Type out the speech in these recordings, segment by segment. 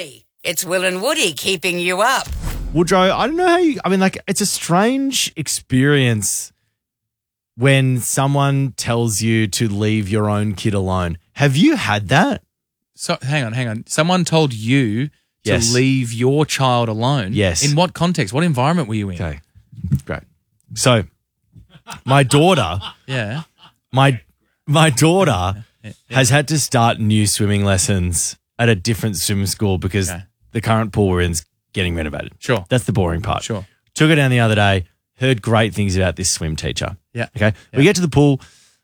Woody. It's Will and Woody keeping you up. Woodrow, I don't know how it's a strange experience when someone tells you to leave your own kid alone. Have you had that? So hang on. Someone told you to leave your child alone? Yes. In what context? What environment were you in? Okay, great. So my daughter, my daughter has had to start new swimming lessons at a different swimming school because the current pool we're in is getting renovated. Sure. That's the boring part. Sure. Took her down the other day, heard great things about this swim teacher. Yeah. Okay. Yeah. We get to the pool.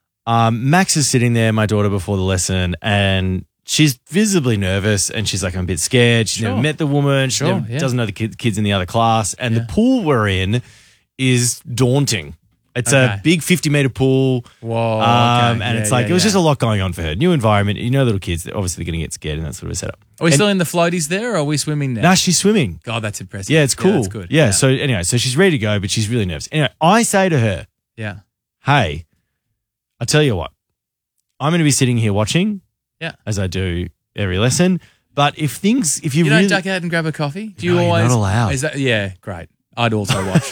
Max is sitting there, my daughter, before the lesson, and she's visibly nervous and she's like, I'm a bit scared. She's never met the woman. She doesn't know the kids in the other class. And the pool we're in is daunting. It's a big 50-meter pool. Whoa. And it's it was just a lot going on for her. New environment. You know, little kids, obviously they're going to get scared and that sort of setup. Are we still in the floaties there or are we swimming now? No, she's swimming. God, that's impressive. Yeah, it's cool. Yeah, that's good. Yeah. So anyway, she's ready to go, but she's really nervous. Anyway, I say to her, hey, I tell you what, I'm going to be sitting here watching as I do every lesson. But if you don't duck out and grab a coffee? Do you no, always? You're not allowed. Is that, yeah, great. I'd also watch.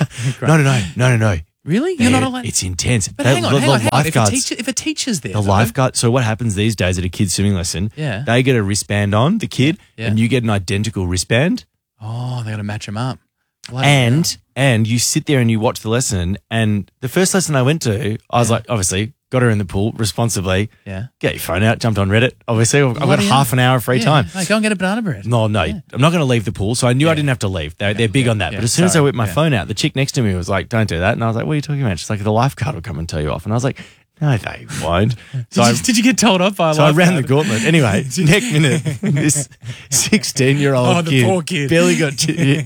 No. Really? You're not allowed? It's intense. But hang on. If a teacher's there. The lifeguard. So what happens these days at a kid's swimming lesson, they get a wristband on, the kid, and you get an identical wristband. Oh, they got to match them up. And you sit there and you watch the lesson. And the first lesson I went to, I was like, obviously, got her in the pool responsibly. Yeah. Get your phone out, jumped on Reddit. Obviously, I've got half an hour of free time. Hey, go and get a banana bread. No, I'm not going to leave the pool. So I knew I didn't have to leave. They're big on that. But as soon as I whipped my phone out, the chick next to me was like, don't do that. And I was like, what are you talking about? She's like, the lifeguard will come and tell you off. And I was like, no, they won't. So did you get told off by a lifeguard? So I ran the gauntlet. Anyway, next minute, this 16-year-old kid, poor kid, barely got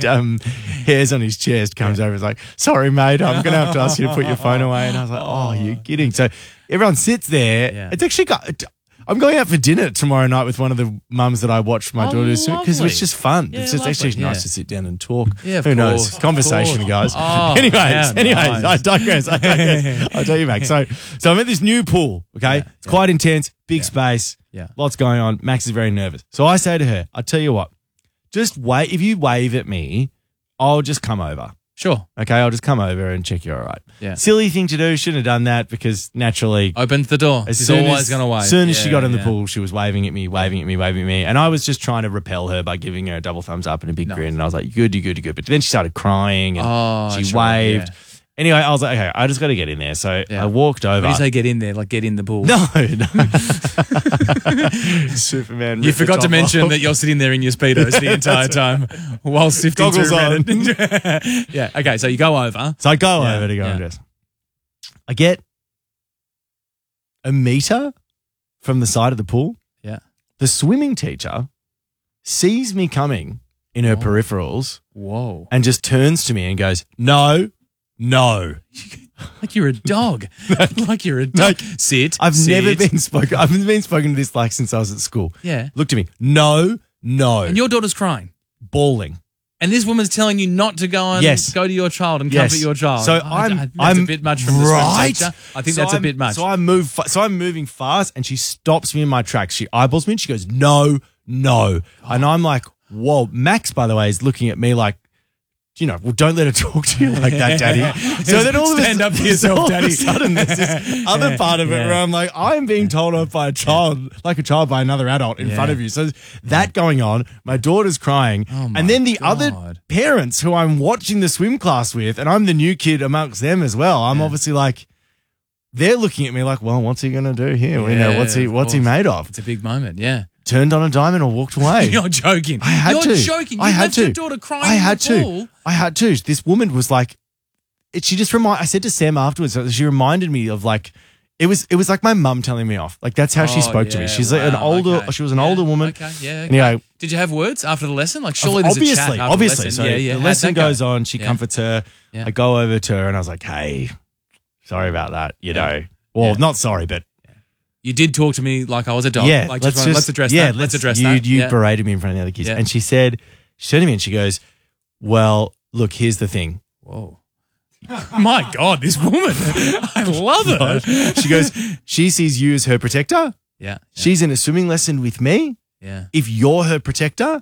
hairs on his chest, comes over and is like, sorry, mate, I'm going to have to ask you to put your phone away. And I was like, oh, you're kidding. So everyone sits there. Yeah. It's actually I'm going out for dinner tomorrow night with one of the mums that I watched my daughter because it's just fun. Yeah, it's just actually nice to sit down and talk. Yeah, who knows? Conversation, guys. Anyways, nice. I digress. I'll tell you, Max. So I'm at this new pool. Okay, it's quite intense, big space. Yeah, lots going on. Max is very nervous. So I say to her, "I tell you what, just wait. If you wave at me, I'll just come over." Sure. Okay, I'll just come over and check you're all right. Yeah. Silly thing to do. Shouldn't have done that because naturally opens the door. She's always going to wave. As soon as she got in the pool, she was waving at me. And I was just trying to repel her by giving her a double thumbs up and a big grin. And I was like, you're good. But then she started crying and she waved. Yeah. Anyway, I was like, okay, I just got to get in there. So I walked over. When you say get in there, like get in the pool? No. Superman. You forgot to mention that you're sitting there in your Speedos the entire time while sifting through Reddit. Yeah, okay, so you go over. So I go over to go and dress. I get a meter from the side of the pool. Yeah. The swimming teacher sees me coming in her peripherals. Whoa. And just turns to me and goes, No. Like you're a dog. Like you're a dog. Sit. I've never been spoken. I've been spoken to this like since I was at school. Yeah. Looked at me. No. And your daughter's crying. Bawling. And this woman's telling you not to go and go to your child and comfort your child. So that's a bit much from the swim teacher. I think that's a bit much. So I'm moving fast and she stops me in my tracks. She eyeballs me and she goes, No. And I'm like, whoa. Max, by the way, is looking at me like, well, don't let her talk to you like that, Daddy. So then all of stand up for yourself, Daddy. All of a sudden, there's this other part of it where I'm like, I am being told off by a child, like a child by another adult in front of you. So that going on, my daughter's crying, and then the other parents who I'm watching the swim class with, and I'm the new kid amongst them as well. I'm obviously like, they're looking at me like, well, what's he going to do here? What's he made of? It's a big moment, yeah. Turned on a dime and walked away. You're joking. I had to. You're joking. You left your daughter crying in the pool. I had to. This woman was like, she just I said to Sam afterwards, she reminded me of like, it was like my mum telling me off. Like that's how she spoke to me. She's like she was an older woman. Okay, yeah. Okay. Anyway, did you have words after the lesson? Like surely there's a chat after the lesson. So the lesson goes on. She comforts her. Yeah. I go over to her and I was like, hey, sorry about that. Well, not sorry, but. You did talk to me like I was a dog. Yeah, like let's address that. Let's address that. You berated me in front of the other kids. Yeah. And she turned to me and she goes, well, look, here's the thing. Whoa. My God, this woman. I love her. She goes, she sees you as her protector. Yeah. She's in a swimming lesson with me. Yeah. If you're her protector,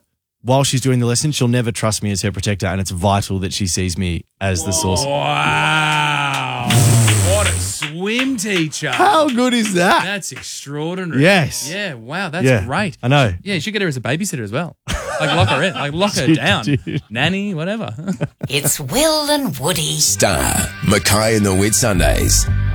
while she's doing the lesson, she'll never trust me as her protector, and it's vital that she sees me as the source. Wow. What a swim teacher. How good is that? That's extraordinary. Yes. Yeah, wow, that's great. I know. Yeah, you should get her as a babysitter as well. Like lock her in. Like lock her down. Nanny, whatever. It's Will and Woody. Star, Mackay and the Whitsundays.